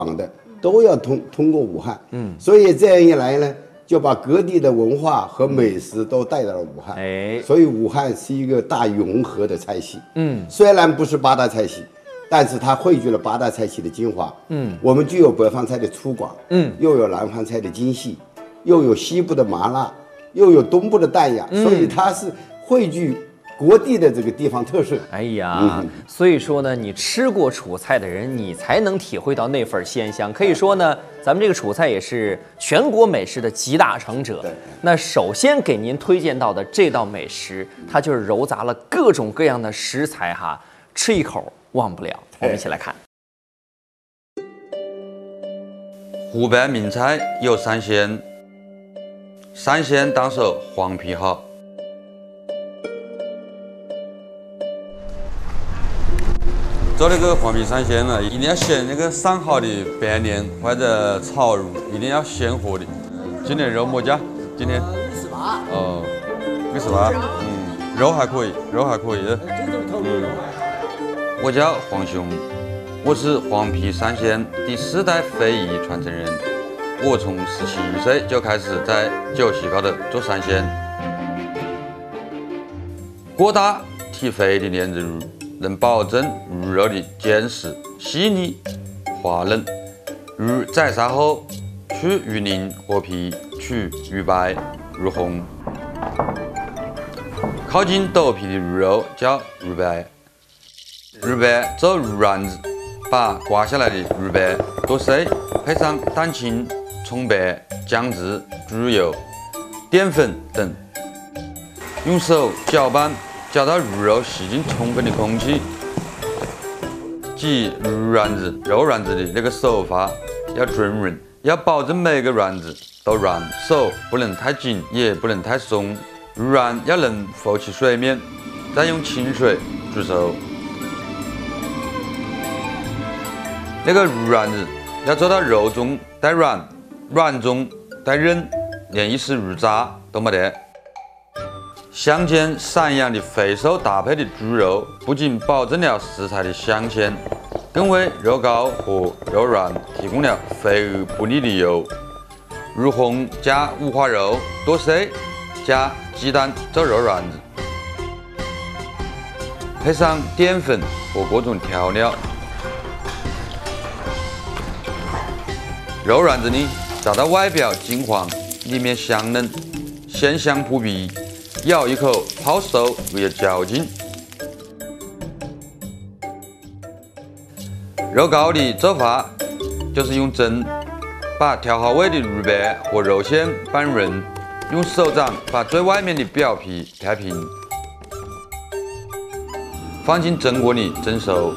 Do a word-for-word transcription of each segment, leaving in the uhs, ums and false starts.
的都要通通过武汉，嗯，所以这样一来呢，就把各地的文化和美食都带到了武汉，哎，所以武汉是一个大融合的菜系，嗯，虽然不是八大菜系，但是它汇聚了八大菜系的精华，嗯，我们具有北方菜的粗犷，嗯，又有南方菜的精细，又有西部的麻辣，又有东部的淡雅，嗯，所以它是汇聚国地的这个地方特色。 哎呀，嗯、所以说呢，你吃过楚菜的人，你才能体会到那份鲜香。可以说呢，咱们这个楚菜也是全国美食的集大成者。那首先给您推荐到的这道美食，它就是糅杂了各种各样的食材哈，吃一口忘不了。我们一起来看。 湖北名菜有三鲜，三鲜当手黄皮好。做那个黄皮三鲜呢，一定要选那个上好的白鲢或者草肉，一定要鲜活的。今天肉么价？今天六十八。 哦，六十八。嗯，肉还可以，肉还可以的。嗯，我叫黄兄，我是黄皮三鲜第四代非遗传承人。我从十七岁就开始在酒席高头做三鲜。过大体肥的鲢子肉能保证鱼肉的坚实、细腻、滑嫩。鱼宰杀后，去鱼鳞、获皮，取鱼白、鱼红。靠近肚皮的鱼肉叫鱼白。鱼白做鱼丸子，把刮下来的鱼白剁碎，配上蛋清、葱白、姜汁、猪油、淀粉等，用手搅拌。搅到鱼肉吸进充分的空气，挤鱼丸子、肉丸子的那个手法要均匀，要保证每个丸子都软，手不能太紧，也不能太松，鱼丸要能浮起水面，再用清水煮熟。那个鱼丸子要做到肉中带软，软中带韧，连一丝鱼渣都没得。香煎散养的肥瘦搭配的猪肉，不仅保证了食材的香鲜，更为肉膏和肉软提供了肥而不腻的油。鱼红加五花肉剁碎，加鸡蛋做肉丸子，配上淀粉和各种调料，肉丸子呢炸到外表金黄，里面香嫩，鲜香扑鼻。咬一口，好熟又有嚼劲。肉糕的做法就是用蒸，把调好味的鱼白和肉馅拌匀，用手掌把最外面的表皮拍平，放进蒸锅里蒸熟。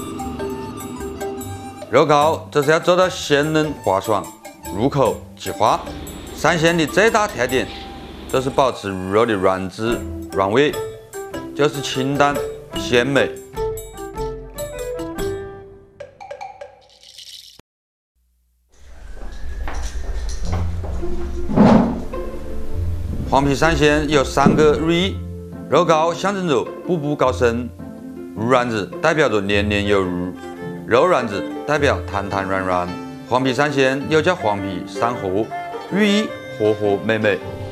肉糕这是要做到鲜嫩滑爽，入口即化。三鲜的最大特点就是保持鱼肉的软质软味，就是清淡鲜美。黄皮三鲜有三个寓意：肉糕象征着步步高升，鱼丸子代表着年年有余，肉丸子代表弹弹软软。黄皮三鲜又叫黄皮三合，寓意和和美美。